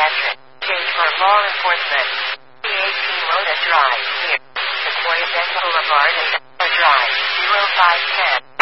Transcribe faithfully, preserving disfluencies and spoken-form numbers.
Pediatric. Stage for law enforcement. C eighteen Lota Drive, near Sequoia Dental Boulevard and Delta Drive, zero five ten.